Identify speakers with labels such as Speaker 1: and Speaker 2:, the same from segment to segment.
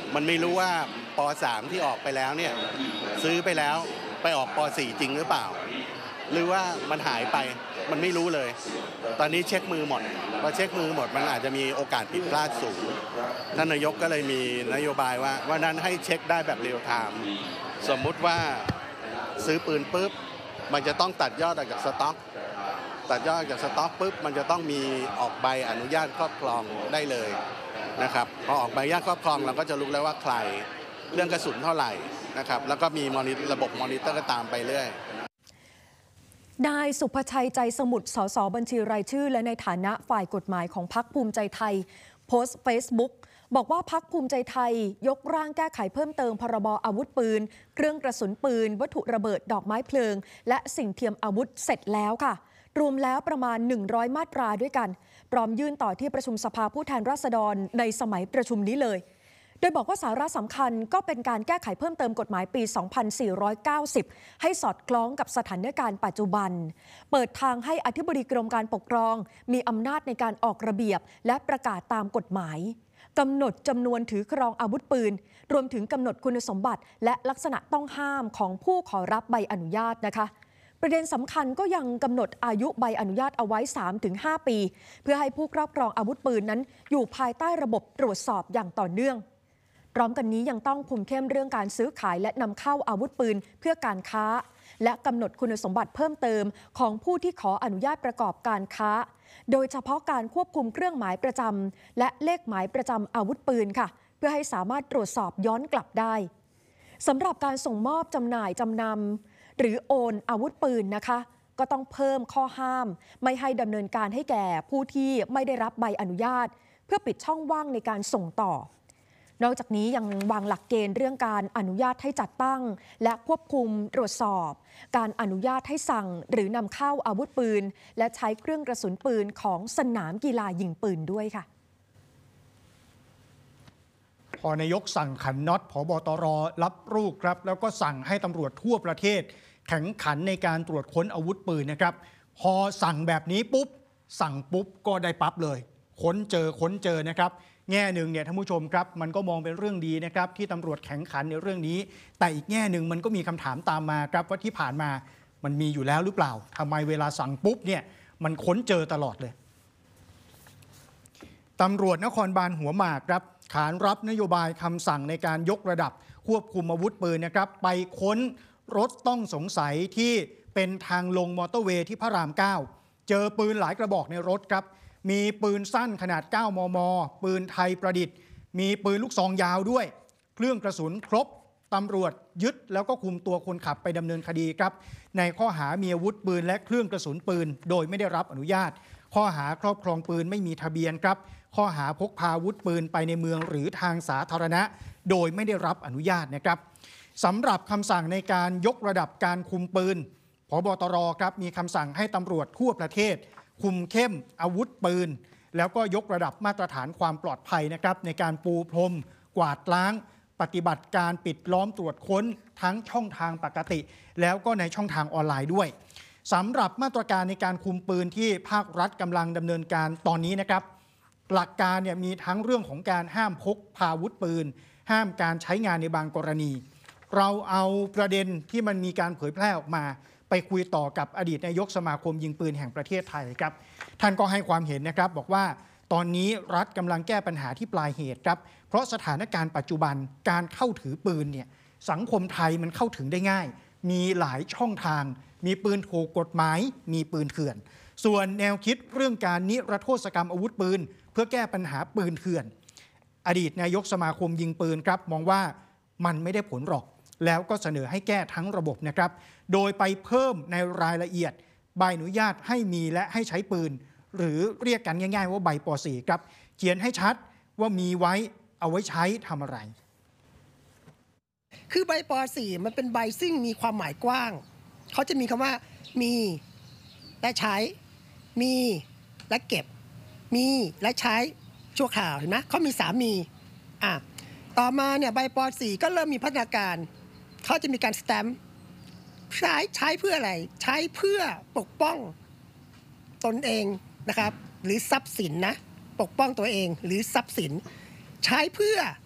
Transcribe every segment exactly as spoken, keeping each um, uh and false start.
Speaker 1: มันไม่รู้ว่าป สาม ที่ออกไปแล้วเนี่ยซื้อไปแล้วไปออกป สี่ จริงหรือเปล่าหรือว่ามันหายไปมันไม่รู้เลยตอนนี้เช็คมือหมดพอเช็คมือหมดมันอาจจะมีโอกาสผิดพลาดสูงท่านนายกก็เลยมีนโยบายว่าว่านั้นให้เช็คได้แบบเรียลไทม์สมมุติว่าซื้อปืนปุ๊บมันจะต้องตัดยอดออกจากสต็อกตัดยอดออกจากสต็อกปุ๊บมันจะต้องมีออกใบอนุญาตครอบครองได้เลยนะครับพอออกใบอนุญาตครอบครองเราก็จะรู้แล้วว่าใครเรื่องกระสุนเท่าไหร่นะครับแล้วก็มีมอนิระบบมอนิเตอร์ก็ตามไปเรื่อย
Speaker 2: นายสุภชัยใจสมุทรสสบัญชีรายชื่อและในฐานะฝ่ายกฎหมายของพรรคภูมิใจไทยโพสต์เฟซบุ๊กบอกว่าพรรคภูมิใจไทยยกร่างแก้ไขเพิ่มเติมพรบอาวุธปืนเครื่องกระสุนปืนวัตถุระเบิดดอกไม้เพลิงและสิ่งเทียมอาวุธเสร็จแล้วค่ะรวมแล้วประมาณหนึ่งร้อยมาตราด้วยกันพร้อมยื่นต่อที่ประชุมสภาผู้แทนราษฎรในสมัยประชุมนี้เลยโดยบอกว่าสาระสำคัญก็เป็นการแก้ไขเพิ่มเติมกฎหมายปี สองพันสี่ร้อยเก้าสิบ ให้สอดคล้องกับสถานการณ์ปัจจุบันเปิดทางให้อธิบดีกรมการปกครองมีอำนาจในการออกระเบียบและประกาศตามกฎหมายกำหนดจำนวนถือครองอาวุธปืนรวมถึงกำหนดคุณสมบัติและลักษณะต้องห้ามของผู้ขอรับใบอนุญาตนะคะประเด็นสำคัญก็ยังกำหนดอายุใบอนุญาตเอาไว้ สามถึงห้า ปีเพื่อให้ผู้ครอบครองอาวุธปืนนั้นอยู่ภายใต้ระบบตรวจสอบอย่างต่อเนื่องพร้อมกันนี้ยังต้องคุมเข้มเรื่องการซื้อขายและนำเข้าอาวุธปืนเพื่อการค้าและกำหนดคุณสมบัติเพิ่มเติมของผู้ที่ขออนุญาตประกอบการค้าโดยเฉพาะการควบคุมเครื่องหมายประจำและเลขหมายประจำอาวุธปืนค่ะเพื่อให้สามารถตรวจสอบย้อนกลับได้สำหรับการส่งมอบจำหน่ายจำนำหรือโอนอาวุธปืนนะคะก็ต้องเพิ่มข้อห้ามไม่ให้ดำเนินการให้แก่ผู้ที่ไม่ได้รับใบอนุญาตเพื่อปิดช่องว่างในการส่งต่อนอกจากนี้ยังวางหลักเกณฑ์เรื่องการอนุญาตให้จัดตั้งและควบคุมตรวจสอบการอนุญาตให้สั่งหรือนำเข้าอาวุธปืนและใช้เครื่องกระสุนปืนของสนามกีฬายิงปืนด้วยค่ะ
Speaker 3: พอนายกสั่งขันน็อตผบตรรับลูกครับแล้วก็สั่งให้ตำรวจทั่วประเทศแข่งขันในการตรวจค้นอาวุธปืนนะครับพอสั่งแบบนี้ปุ๊บสั่งปุ๊บก็ได้ปั๊บเลยค้นเจอค้นเจอนะครับแง่หนึ่งเนี่ยท่านผู้ชมครับมันก็มองเป็นเรื่องดีนะครับที่ตำรวจแข่งขันในเรื่องนี้แต่อีกแง่หนึ่งมันก็มีคำถามตามมาครับว่าที่ผ่านมามันมีอยู่แล้วหรือเปล่าทำไมเวลาสั่งปุ๊บเนี่ยมันค้นเจอตลอดเลยตำรวจนครบาลหัวหมากครับขานรับนโยบายคำสั่งในการยกระดับควบคุมอาวุธปืนนะครับไปค้นรถต้องสงสัยที่เป็นทางลงมอเตอร์เวย์ที่พระรามเก้าเจอปืนหลายกระบอกในรถครับมีปืนสั้นขนาดเก้ามมปืนไทยประดิษฐ์มีปืนลูกซองยาวด้วยเครื่องกระสุนครบตำรวจยึดแล้วก็คุมตัวคนขับไปดำเนินคดีครับในข้อหามีอาวุธปืนและเครื่องกระสุนปืนโดยไม่ได้รับอนุญาตข้อหาครอบครองปืนไม่มีทะเบียนครับข้อหาพกพาอาวุธปืนไปในเมืองหรือทางสาธารณะโดยไม่ได้รับอนุญาตนะครับสำหรับคำสั่งในการยกระดับการคุมปืนผบตรครับมีคำสั่งให้ตำรวจทั่วประเทศคุมเข้มอาวุธปืนแล้วก็ยกระดับมาตรฐานความปลอดภัยนะครับในการปูพรมกวาดล้างปฏิบัติการปิดล้อมตรวจค้นทั้งช่องทางปกติแล้วก็ในช่องทางออนไลน์ด้วยสำหรับมาตรการในการคุมปืนที่ภาครัฐกำลังดำเนินการตอนนี้นะครับหลักการเนี่ยมีทั้งเรื่องของการห้ามพกพาอาวุธปืนห้ามการใช้งานในบางกรณีเราเอาประเด็นที่มันมีการเผยแพร่ออกมาไปคุยต่อกับอดีตนายกสมาคมยิงปืนแห่งประเทศไทยครับท่านก็ให้ความเห็นนะครับบอกว่าตอนนี้รัฐกำลังแก้ปัญหาที่ปลายเหตุครับเพราะสถานการณ์ปัจจุบันการเข้าถือปืนเนี่ยสังคมไทยมันเข้าถึงได้ง่ายมีหลายช่องทางมีปืนถูกกฎหมายมีปืนเถื่อนส่วนแนวคิดเรื่องการนิรโทษกรรมอาวุธปืนเพื่อแก้ปัญหาปืนเถื่อนอดีตนายกสมาคมยิงปืนครับมองว่ามันไม่ได้ผลหรอกแล้วก็เสนอให้แก้ทั้งระบบนะครับโดยไปเพิ่มในรายละเอียดใบอนุญาตให้มีและให้ใช้ปืนหรือเรียกกันง่ายๆว่าใบป .สี่ ครับเขียนให้ชัดว่ามีไว้เอาไว้ใช้ทำอะไร
Speaker 4: คือใบป .สี่ มันเป็นใบซึ่งมีความหมายกว้างเขาจะมีคำว่ามีและใช้มีและเก็บมีและใช้ชั่วคราวเห็นไหมเขามีสามมีอ่ะต่อมาเนี่ยใบป .สี่ ก็เริ่มมีพัฒนาการเขาจะมีการสแตมป์ใช้ใช้เพื่ออะไรใช้เพื่อปกป้องตนเองนะครับหรือทรัพย์สินนะปกป้องตัวเองหรือทรัพย์สินใช้เพื่อ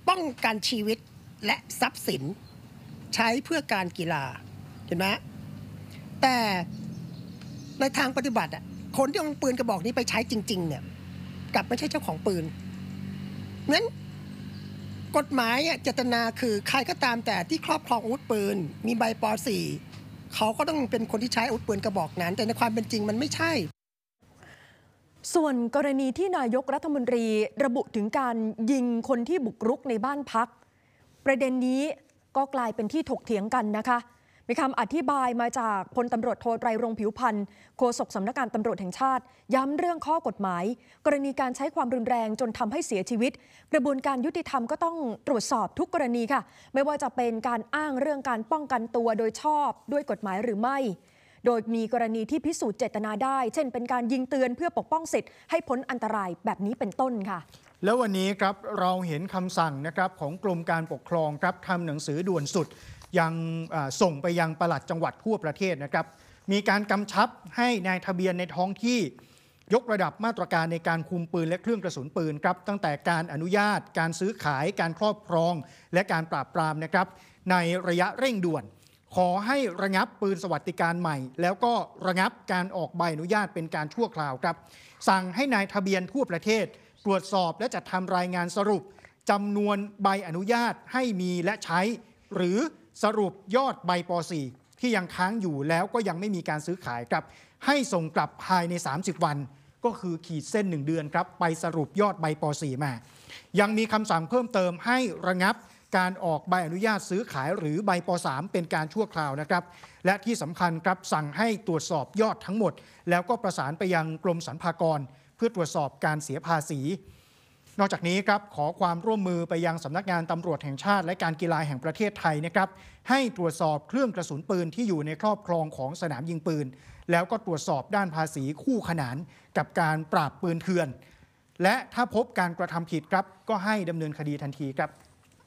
Speaker 4: ป้องกันชีวิตและทรัพย์สินใช้เพื่อการกีฬาเห็นไหมแต่ในทางปฏิบัติอ่ะคนที่เอาปืนกระบอกนี้ไปใช้จริงๆเนี่ยกลับไม่ใช่เจ้าของปืนงั้นกฎหมายเจตนาคือใครก็ตามแต่ที่ครอบครองอาวุธปืนมีใบป .สี่ เขาก็ต้องเป็นคนที่ใช้อาวุธปืนกระบอกนั้นแต่ในความเป็นจริงมันไม่ใช่
Speaker 2: ส่วนกรณีที่นายกรัฐมนตรีระบุถึงการยิงคนที่บุกรุกในบ้านพักประเด็นนี้ก็กลายเป็นที่ถกเถียงกันนะคะมีคำอธิบายมาจากพลตำรวจโทไตรรงค์ผิวพันธ์โฆษกสำนักงานตำรวจแห่งชาติย้ำเรื่องข้อกฎหมายกรณีการใช้ความรุนแรงจนทำให้เสียชีวิตกระบวนการยุติธรรมก็ต้องตรวจสอบทุกกรณีค่ะไม่ว่าจะเป็นการอ้างเรื่องการป้องกันตัวโดยชอบด้วยกฎหมายหรือไม่โดยมีกรณีที่พิสูจน์เจตนาได้เช่นเป็นการยิงเตือนเพื่อปกป้องสิทธิ์ให้พ้นอันตรายแบบนี้เป็นต้นค่ะ
Speaker 3: แล้ววันนี้ครับเราเห็นคำสั่งนะครับของกรมการปกครองครับทำหนังสือด่วนสุดยังส่งไปยังปลัดจังหวัดทั่วประเทศนะครับมีการกำชับให้นายทะเบียนในท้องที่ยกระดับมาตรการในการคุมปืนและเครื่องกระสุนปืนครับตั้งแต่การอนุญาตการซื้อขายการครอบครองและการปราบปรามนะครับในระยะเร่งด่วนขอให้ระงับปืนสวัสดิการใหม่แล้วก็ระงับการออกใบอนุญาตเป็นการชั่วคราวครับสั่งให้นายทะเบียนทั่วประเทศตรวจสอบและจัดทำรายงานสรุปจำนวนใบอนุญาตให้มีและใช้หรือสรุปยอดใบป .สี่ ที่ยังค้างอยู่แล้วก็ยังไม่มีการซื้อขายครับให้ส่งกลับภายในสามสิบวันก็คือขีดเส้นหนึ่งเดือนครับไปสรุปยอดใบป .สี่ มายังมีคำสั่งเพิ่มเติมให้ระงับการออกใบอนุญาตซื้อขายหรือใบป .สาม เป็นการชั่วคราวนะครับและที่สำคัญครับสั่งให้ตรวจสอบยอดทั้งหมดแล้วก็ประสานไปยังกรมสรรพากรเพื่อตรวจสอบการเสียภาษีนอกจากนี้ครับขอความร่วมมือไปยังสำนักงานตำรวจแห่งชาติและการกีฬาแห่งประเทศไทยนะครับให้ตรวจสอบเครื่องกระสุนปืนที่อยู่ในครอบครองของสนามยิงปืนแล้วก็ตรวจสอบด้านภาษีคู่ขนานกับการปราบปืนเถื่อนและถ้าพบการกระทำผิดครับก็ให้ดำเนินคดีทันทีครับ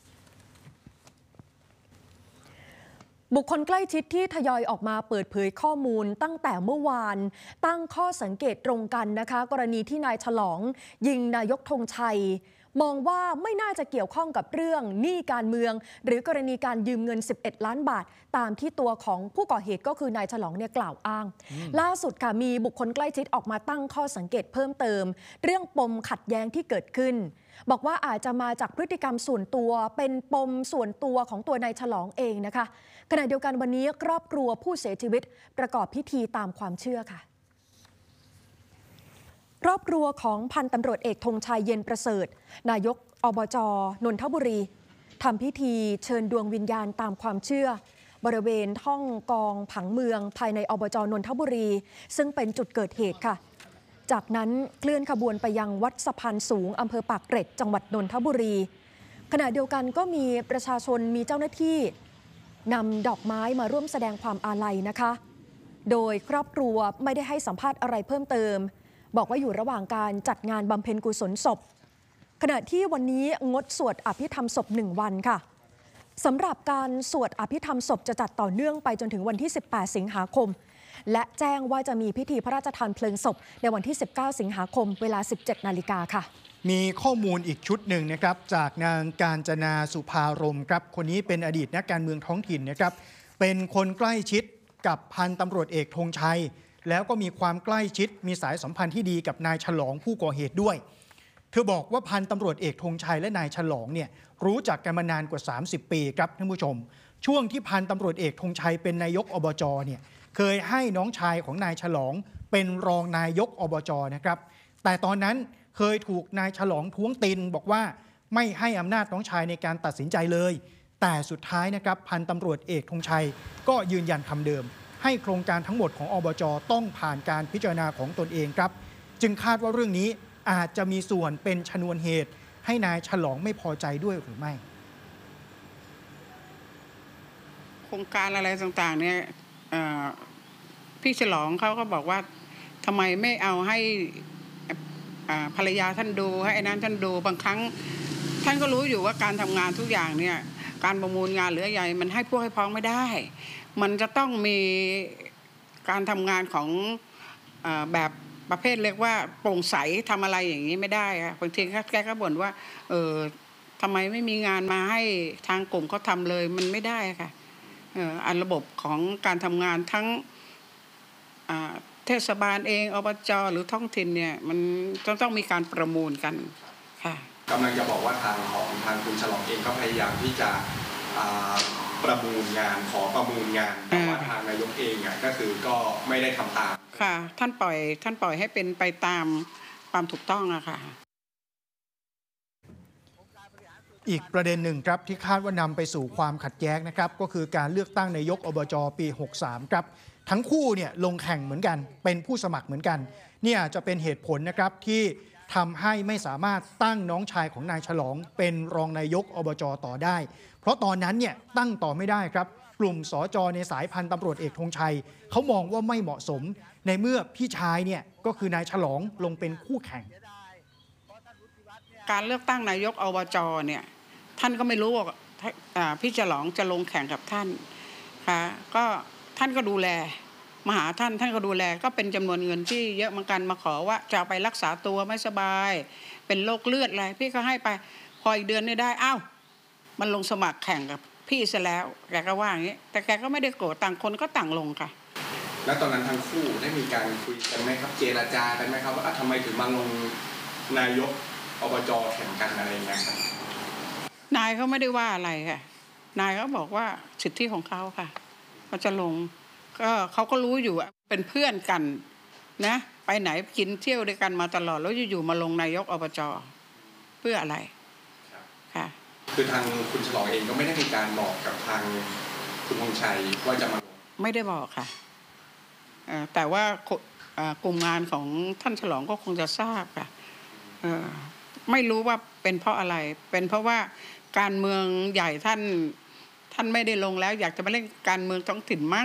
Speaker 2: บุคคลใกล้ชิดที่ทยอยออกมาเปิดเผยข้อมูลตั้งแต่เมื่อวานตั้งข้อสังเกตตรงกันนะคะกรณีที่นายฉลองยิงนายกธงชัยมองว่าไม่น่าจะเกี่ยวข้องกับเรื่องหนี้การเมืองหรือกรณีการยืมเงินสิบเอ็ดล้านบาทตามที่ตัวของผู้ก่อเหตุก็คือนายฉลองเนี่ยกล่าวอ้างล่าสุดค่ะมีบุคคลใกล้ชิดออกมาตั้งข้อสังเกตเพิ่มเติมเรื่องปมขัดแย้งที่เกิดขึ้นบอกว่าอาจจะมาจากพฤติกรรมส่วนตัวเป็นปมส่วนตัวของตัวนายฉลองเองนะคะขณะเดียวกันวันนี้ครอบครัวผู้เสียชีวิตประกอบพิธีตามความเชื่อค่ะครอบครัวของพันตำรวจเอกธงชัยเย็นประเสริฐนายกอบจ.นนทบุรีทำพิธีเชิญดวงวิญญาณตามความเชื่อบริเวณห้องกองผังเมืองภายในอบจ.นนทบุรีซึ่งเป็นจุดเกิดเหตุค่ะจากนั้นเคลื่อนขบวนไปยังวัดสะพานสูงอำเภอปากเกร็ดจังหวัดนนทบุรีขณะเดียวกันก็มีประชาชนมีเจ้าหน้าที่นำดอกไม้มาร่วมแสดงความอาลัยนะคะโดยครอบครัวไม่ได้ให้สัมภาษณ์อะไรเพิ่มเติมบอกว่าอยู่ระหว่างการจัดงานบำเพ็ญกุศลศพขณะที่วันนี้งดสวดอภิธรรมศพหนึ่งวันค่ะสำหรับการสวดอภิธรรมศพจะจัดต่อเนื่องไปจนถึงวันที่สิบแปดสิงหาคมและแจ้งว่าจะมีพิธีพระราชทานเพลิงศพในวันที่สิบเก้าสิงหาคมเวลา สิบเจ็ดนาฬิกาค่ะ
Speaker 3: มีข้อมูลอีกชุดหนึ่งนะครับจากนางกาญจนาสุภารมณ์ครับคนนี้เป็นอดีตนักการเมืองท้องถิ่นนะครับเป็นคนใกล้ชิดกับพันตำรวจเอกธงชัยแล้วก็มีความใกล้ชิดมีสายสัมพันธ์ที่ดีกับนายฉลองผู้ก่อเหตุด้วยเธอบอกว่าพันตำรวจเอกธงชัยและนายฉลองเนี่ยรู้จักกันมานานกว่าสามสิบปีครับท่านผู้ชมช่วงที่พันตำรวจเอกธงชัยเป็นนายกอบจ.เนี่ยเคยให้น้องชายของนายฉลองเป็นรองนายกอบจ.นะครับแต่ตอนนั้นเคยถูกนายฉลองท้วงติงบอกว่าไม่ให้อำนาจน้องชายในการตัดสินใจเลยแต่สุดท้ายนะครับพันตำรวจเอกธงชัยก็ยืนยันคำเดิมให้โครงการทั้งหมดของอบจ.ต้องผ่านการพิจารณาของตนเองครับจึงคาดว่าเรื่องนี้อาจจะมีส่วนเป็นชนวนเหตุให้นายฉลองไม่พอใจด้วยหรือไม่
Speaker 5: โครงการอะไรต่างๆเนี่ยพี่ฉลองเขาก็บอกว่าทำไมไม่เอาให้ภรรยาท่านดูให้ไอ้นั้นท่านดูบางครั้งท่านก็รู้อยู่ว่าการทำงานทุกอย่างเนี่ยการประมูลงานหรืออะไรมันให้พวกให้พ้องไม่ได้มันจะต้องมีการทำงานของแบบประเภทเรียกว่าโปร่งใสทำอะไรอย่างนี้ไม่ได้ค่ะบางทีแกก็บ่นว่าเออทำไมไม่มีงานมาให้ทางกลุ่มเขาทำเลยมันไม่ได้ค่ะเอ่ออันระบบของการทำงานทั้งเทศบาลเองอบจ.หรือท้องถิ่นเนี่ยมันต้องต้องมีการประมูลกันค่ะ
Speaker 6: กำลังจะบอกว่าทางของทางคุณฉลองเองก็พยายามที่จะประมูลงานขอประมูลงานแต่ว่าทางนายกเองอ่ะก็คือก็ไม่ได้ทำตาม
Speaker 5: ค่ะท่านปล่อยท่านปล่อยให้เป็นไปตามความถูกต้องอะค่ะ
Speaker 3: อีกประเด็นหนึ่งครับที่คาดว่านำไปสู่ความขัดแย้งนะครับก็คือการเลือกตั้งนายกอบจ.ปีหกสามครับทั้งคู่เนี่ยลงแข่งเหมือนกันเป็นผู้สมัครเหมือนกันเนี่ยจะเป็นเหตุผลนะครับที่ทำให้ไม่สามารถตั้งน้องชายของนายฉลองเป็นรองนายกอบจ.ต่อได้เพราะตอนนั้นเนี่ยตั้งต่อไม่ได้ครับกลุ่มสจ.ในสายพันตำรวจเอกธงชัยเขามองว่าไม่เหมาะสมในเมื่อพี่ชายเนี่ยก็คือนายฉลองลงเป็นคู่แข่ง
Speaker 5: การเลือกตั้งนายกอบจ.เนี่ยท่านก็ไม่รู้ว่าพี่ฉลองจะลงแข่งกับท่านค่ะก็ท่านก็ดูแลมาหาท่านท่านก็ดูแลก็เป็นจำนวนเงินที่เยอะเหมือนกันมาขอว่าจะเอาไปรักษาตัวไม่สบายเป็นโรคเลือดอะไรพี่ก็ให้ไปพออีกเดือนนี้ได้อ้าวมันลงสมัครแข่งกับพี่ซะแล้วแกก็ว่าอย่างนี้แต่แกก็ไม่ได้โกรธต่างคนก็ต่างลงค่ะ
Speaker 6: แล้วตอนนั้นทั้งคู่ได้มีการคุยกันไหมครับเจรจากันไหมครับว่าทำไมถึงมาลงนายกอบจ.แข่งกันอะไรอย่างเงี้ยครับ
Speaker 5: นายเขาไม่ได้ว่าอะไรค่ะนายเขาบอกว่าสิทธิของเขาค่ะเขาจะลงก็เขาก็รู้อยู่เป็นเพื่อนกันนะไปไหนกินเที่ยวด้วยกันมาตลอดแล้วอยู่ๆมาลงนายกอบจ.เพื่ออะไรค่ะ
Speaker 6: คือทางคุณฉลองเองก็ไม่ได้มีการบอกกับทางคุณธงชัยว่าจะมา
Speaker 5: ไม่ได้บอกค่ะแต่ว่ากลุ่มงานของท่านฉลองก็คงจะทราบค่ะไม่รู้ว่าเป็นเพราะอะไรเป็นเพราะว่าการเมืองใหญ่ท่านท่านไม่ได้ลงแล้วอยากจะมาเล่นการเมืองท้องถิ่นมั้ง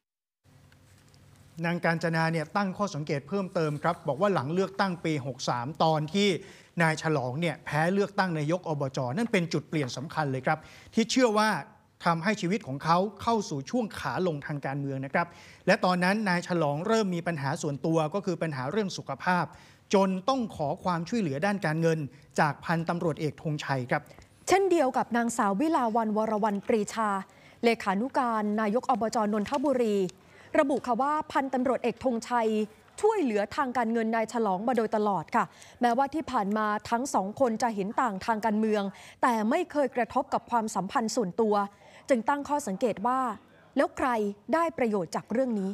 Speaker 3: นางกาญจนาเนี่ยตั้งข้อสังเกตเพิ่มเติมครับบอกว่าหลังเลือกตั้งปีหกสามตอนที่นายฉลองเนี่ยแพ้เลือกตั้งนายกอบจ.นั่นเป็นจุดเปลี่ยนสำคัญเลยครับที่เชื่อว่าทำให้ชีวิตของเขาเข้าสู่ช่วงขาลงทางการเมืองนะครับและตอนนั้นนายฉลองเริ่มมีปัญหาส่วนตัวก็คือปัญหาเรื่องสุขภาพจนต้องขอความช่วยเหลือด้านการเงินจากพันตำรวจเอกธงชัยครับ
Speaker 2: เช่นเดียวกับนางสาววิลาวันวรวรรณปรีชาเลขานุการนายกอบจ.นนทบุรีระบุค่ะว่าพันตำรวจเอกธงชัยช่วยเหลือทางการเงินนายฉลองมาโดยตลอดค่ะแม้ว่าที่ผ่านมาทั้งสองคนจะเห็นต่างทางการเมืองแต่ไม่เคยกระทบกับความสัมพันธ์ส่วนตัวจึงตั้งข้อสังเกตว่าแล้วใครได้ประโยชน์จากเรื่องนี้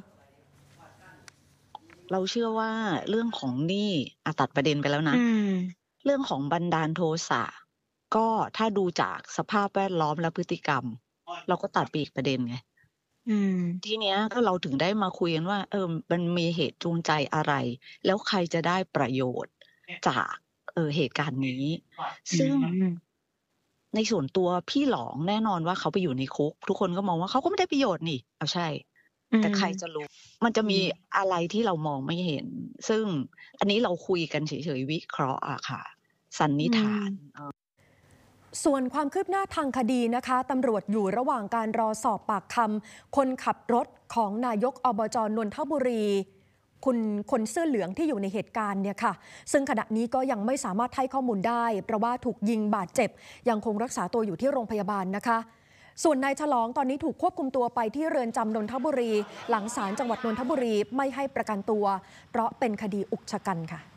Speaker 7: เราเชื่อว่าเรื่องของหนี้ตัดประเด็นไปแล้วนะเรื่องของบันดาลโทสะก็ถ้าดูจากสภาพแวดล้อมและพฤติกรรมเราก็ตัดไปอีกประเด็นไงทีเนี้ยก็เราถึงได้มาคุยกันว่าเออมันมีเหตุจูงใจอะไรแล้วใครจะได้ประโยชน์จากเออเหตุการณ์นี้ซึ่งในส่วนตัวพี่หลองแน่นอนว่าเขาไปอยู่ในคุกทุกคนก็มองว่าเขาก็ไม่ได้ประโยชน์นี่เอาใช่แต่ใครจะรู้มันจะมีอะไรที่เรามองไม่เห็นซึ่งอันนี้เราคุยกันเฉยๆวิเคราะห์อะค่ะสันนิษฐาน
Speaker 2: ส่วนความคืบหน้าทางคดีนะคะตำรวจอยู่ระหว่างการรอสอบปากคำคนขับรถของนายกอบจ.นนทบุรีคุณคนเสื้อเหลืองที่อยู่ในเหตุการณ์เนี่ยค่ะซึ่งขณะนี้ก็ยังไม่สามารถให้ข้อมูลได้เพราะว่าถูกยิงบาดเจ็บยังคงรักษาตัวอยู่ที่โรงพยาบาลนะคะส่วนนายฉลองตอนนี้ถูกควบคุมตัวไปที่เรือนจำนนทบุรีหลังศาลจังหวัดนนทบุรีไม่ให้ประกันตัวเพราะเป็นคดีอุกชะกันค่ะ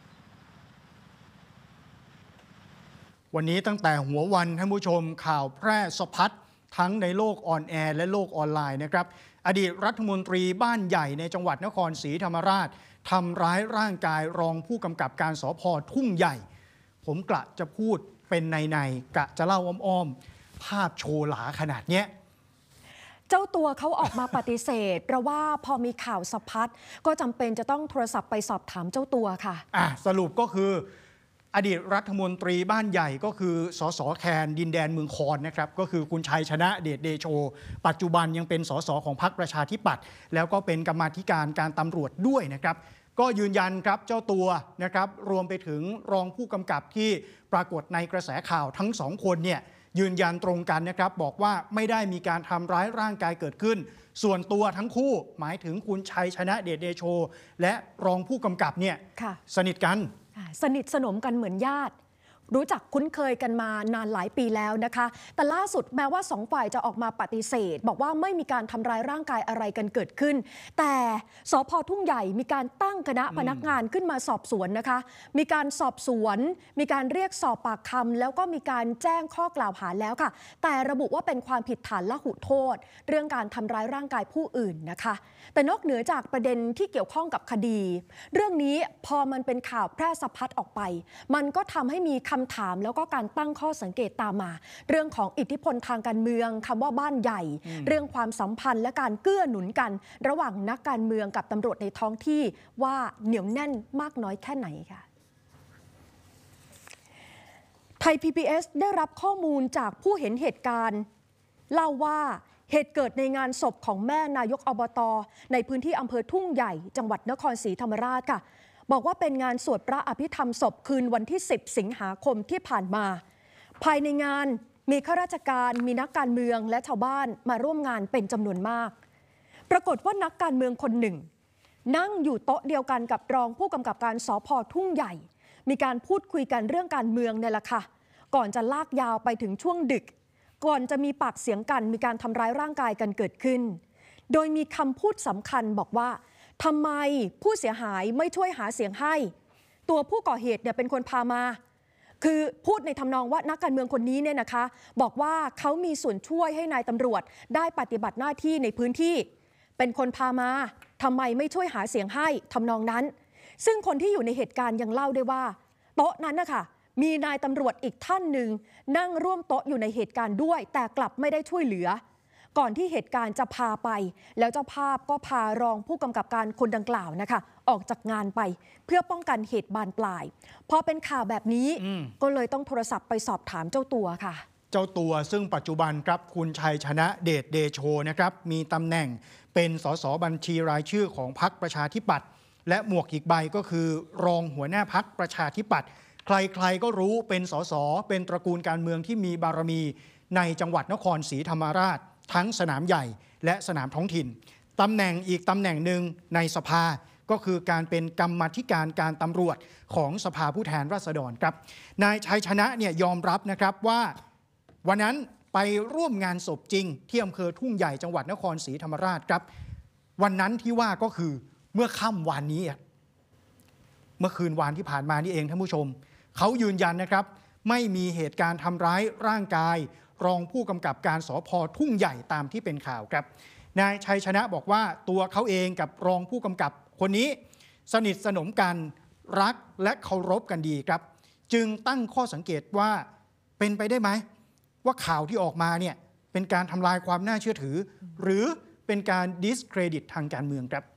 Speaker 3: วันนี้ตั้งแต่หัววันท่านผู้ชมข่าวแพร่สะพัดทั้งในโลกออนแอร์และโลกออนไลน์นะครับอดีตรัฐมนตรีบ้านใหญ่ในจังหวัดนครศรีธรรมราชทำร้ายร่างกายรองผู้กำกับการสภ.ทุ่งใหญ่ผมกะจะพูดเป็นในๆกะจะเล่าอ้อมๆภาพโชว์หลาขนาดเนี้ย
Speaker 2: เจ้าตัวเขาออกมาปฏิเสธเพราะว่าพอมีข่าวสะพัดก็จำเป็นจะต้องโทรศัพท์ไปสอบถามเจ้าตัวค่ะ
Speaker 3: อ่ะสรุปก็คืออดีตรัฐมนตรีบ้านใหญ่ก็คือสสแคนดินแดนเมืองคอนนะครับก็คือคุณชัยชนะเดชเดโชปัจจุบันยังเป็นสสของพรรคประชาธิปัตย์แล้วก็เป็นกรรมาธิการการตำรวจด้วยนะครับก็ยืนยันครับเจ้าตัวนะครับรวมไปถึงรองผู้กำกับที่ปรากฏในกระแสข่าวทั้งสองคนเนี่ยยืนยันตรงกันนะครับบอกว่าไม่ได้มีการทำร้ายร่างกายเกิดขึ้นส่วนตัวทั้งคู่หมายถึงคุณชัยชนะเดชเดโชและรองผู้กำกับเนี่ยสนิทกัน
Speaker 2: สนิทสนมกันเหมือนญาติรู้จักคุ้นเคยกันมานานหลายปีแล้วนะคะแต่ล่าสุดแม้ว่าสองฝ่ายจะออกมาปฏิเสธบอกว่าไม่มีการทำร้ายร่างกายอะไรกันเกิดขึ้นแต่สภ.ทุ่งใหญ่มีการตั้งคณะพนักงานขึ้นมาสอบสวนนะคะมีการสอบสวนมีการเรียกสอบปากคำแล้วก็มีการแจ้งข้อกล่าวหาแล้วค่ะแต่ระบุว่าเป็นความผิดฐานละหุโทษเรื่องการทำร้ายร่างกายผู้อื่นนะคะแต่นอกเหนือจากประเด็นที่เกี่ยวข้องกับคดีเรื่องนี้พอมันเป็นข่าวแพร่สะพัดออกไปมันก็ทำให้มีคำถามแล้วก็การตั้งข้อสังเกตตามมาเรื่องของอิทธิพลทางการเมืองคำว่าบ้านใหญ่เรื่องความสัมพันธ์และการเกื้อหนุนกันระหว่างนักการเมืองกับตำรวจในท้องที่ว่าเหนียวแน่นมากน้อยแค่ไหนค่ะไทย พี บี เอส ได้รับข้อมูลจากผู้เห็นเหตุการณ์เล่าว่าเหตุเกิดในงานศพของแม่นายกอบต.ในพื้นที่อำเภอทุ่งใหญ่จังหวัดนครศรีธรรมราชค่ะบอกว่าเป็นงานสวดพระอภิธรรมศพคืนวันที่สิบสิงหาคมที่ผ่านมาภายในงานมีข้าราชการมีนักการเมืองและชาวบ้านมาร่วมงานเป็นจำนวนมากปรากฏว่านักการเมืองคนหนึ่งนั่งอยู่โต๊ะเดียวกันกับรองผู้กำกับการสภ.ทุ่งใหญ่มีการพูดคุยกันเรื่องการเมืองเนี่ยแหละค่ะก่อนจะลากยาวไปถึงช่วงดึกก่อนจะมีปากเสียงกันมีการทำร้ายร่างกายกันเกิดขึ้นโดยมีคำพูดสำคัญบอกว่าทำไมผู้เสียหายไม่ช่วยหาเสียงให้ตัวผู้ก่อเหตุเนี่ยเป็นคนพามาคือพูดในทำนองว่านักการเมืองคนนี้เนี่ยนะคะบอกว่าเขามีส่วนช่วยให้นายตำรวจได้ปฏิบัติหน้าที่ในพื้นที่เป็นคนพามาทำไมไม่ช่วยหาเสียงให้ทำนองนั้นซึ่งคนที่อยู่ในเหตุการณ์ยังเล่าได้ว่าโต๊ะนั้นนะคะมีนายตำรวจอีกท่านหนึ่งนั่งร่วมโต๊ะอยู่ในเหตุการณ์ด้วยแต่กลับไม่ได้ช่วยเหลือก่อนที่เหตุการณ์จะพาไปแล้วเจ้าภาพก็พารองผู้กำกับการคนดังกล่าวนะคะออกจากงานไปเพื่อป้องกันเหตุบานปลายพอเป็นข่าวแบบนี้ก็เลยต้องโทรศัพท์ไปสอบถามเจ้าตัวค่ะ
Speaker 3: เจ้าตัวซึ่งปัจจุบันครับคุณชัยชนะเดชเดโชนะครับมีตำแหน่งเป็นสสบัญชีรายชื่อของพรรคประชาธิปัตย์และหมวกอีกใบก็คือรองหัวหน้าพรรคประชาธิปัตย์ใครๆก็รู้เป็นสสเป็นตระกูลการเมืองที่มีบารมีในจังหวัดนครศรีธรรมราชทั้งสนามใหญ่และสนามท้องถิ่นตำแหน่งอีกตำแหน่งหนึ่งในสภาก็คือการเป็นกรรมาธิการการตำรวจของสภาผู้แทนราษฎรครับนายชัยชนะเนี่ยยอมรับนะครับว่าวันนั้นไปร่วมงานศพจริงที่อำเภอทุ่งใหญ่จังหวัดนครศรีธรรมราชครับวันนั้นที่ว่าก็คือเมื่อค่ำวานนี้เมื่อคืนวานที่ผ่านมานี่เองท่านผู้ชมเขายืนยันนะครับไม่มีเหตุการณ์ทำร้ายร่างกายรองผู้กำกับการสภ.ทุ่งใหญ่ตามที่เป็นข่าวครับนายชัยชนะบอกว่าตัวเขาเองกับรองผู้กำกับคนนี้สนิทสนมกันรักและเคารพกันดีครับจึงตั้งข้อสังเกตว่าเป็นไปได้ไหมว่าข่าวที่ออกมาเนี่ยเป็นการทำลายความน่าเชื่อถือหรือเป็นการดิสเครดิตทางการเมืองครับ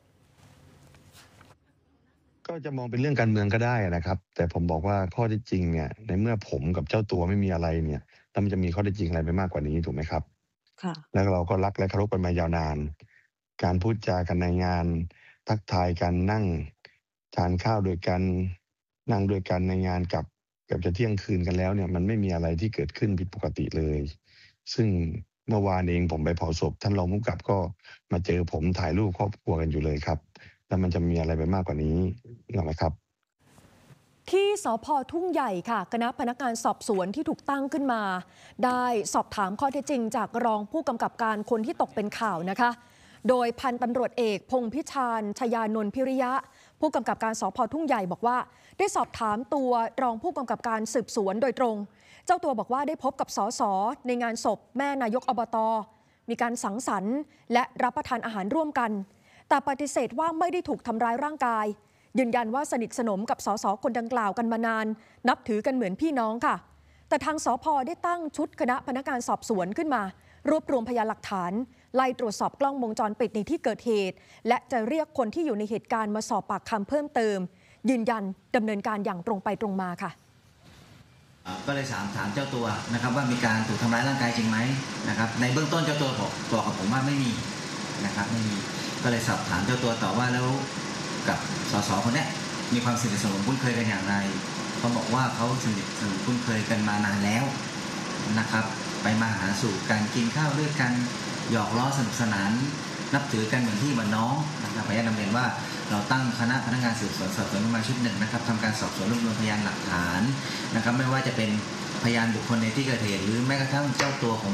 Speaker 8: ก็จะมองเป็นเรื่องการเมืองก็ได้นะครับแต่ผมบอกว่าข้อที่จริงเนี่ยในเมื่อผมกับเจ้าตัวไม่มีอะไรเนี่ยแล้วมันจะมีข้อเท็จจริงอะไรไปมากกว่านี้ถูกไหมครับค่ะแล้วเราก็รักและเคารพกันมายาวนานการพูดจากันในงานทักทายกันนั่งทานข้าวด้วยกันนั่งด้วยกันในงานกับเกือบจะเที่ยงคืนกันแล้วเนี่ยมันไม่มีอะไรที่เกิดขึ้นผิดปกติเลยซึ่งเมื่อวานเองผมไปเผาศพท่านรองผู้กำกับก็มาเจอผมถ่ายรูปครอบครัวกันอยู่เลยครับแล้วมันจะมีอะไรไปมากกว่านี้หรือไม่ครับ
Speaker 2: ที่สภ.ทุ่งใหญ่ค่ะคณะพนักงานสอบสวนที่ถูกตั้งขึ้นมาได้สอบถามข้อเท็จจริงจากรองผู้กำกับการคนที่ตกเป็นข่าวนะคะโดยพันตำรวจเอกพงษ์พิชาญชยานนท์พิริยะผู้กำกับการสภ.ทุ่งใหญ่บอกว่าได้สอบถามตัวรองผู้กำกับการสืบสวนโดยตรงเจ้าตัวบอกว่าได้พบกับสสในงานศพแม่นายกอบต.มีการสังสรรค์และรับประทานอาหารร่วมกันแต่ปฏิเสธว่าไม่ได้ถูกทำร้ายร่างกายยืนยันว่าสนิทสนมกับสสคนดังกล่าวกันมานานนับถือกันเหมือนพี่น้องค่ะแต่ทางสภ.ได้ตั้งชุดคณะพนักงานสอบสวนขึ้นมารวบรวมพยานหลักฐานไล่ตรวจสอบกล้องวงจรปิดในที่เกิดเหตุและจะเรียกคนที่อยู่ในเหตุการณ์มาสอบปากคำเพิ่มเติมยืนยันดำเนินการอย่างตรงไปตรงมาค่ะ
Speaker 9: ก็เลยถามถามเจ้าตัวนะครับว่ามีการถูกทำร้ายร่างกายจริงไหมนะครับในเบื้องต้นเจ้าตัวบอกบอกกับผมว่าไม่มีนะครับไม่มีก็เลยสอบถามเจ้าตัวต่อว่าแล้วกับสสคนนี้มีความสนิทสนมคุ้นเคยกันอย่างไรเขาบอกว่าเขาสนิทสนมคุ้นเคยกันมานานแล้วนะครับไปมาหาสู่การกินข้าวด้วยกันหยอกล้อสนุกสนานนับถือกันเหมือนพี่เหมือนน้องนะครับพยายามนำเรียนว่าเราตั้งคณะพนักงานสืบสวนสอบสวนขึ้นมาชุดหนึ่งนะครับทำการสอบสวนรวบรวมพยานหลักฐานนะครับไม่ว่าจะเป็นพยานบุคคลในที่เกิดเหตุหรือแม้กระทั่งเจ้าตัวของ